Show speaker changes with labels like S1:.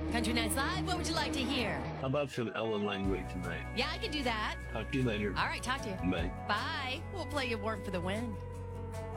S1: Country Nights Live, what would you like to hear?
S2: How about some Ellen Langley tonight?
S1: Yeah, I can do that.
S2: Talk to you later.
S1: All right, talk to you.
S2: Bye.
S1: Bye. We'll play you Warm for the Wind.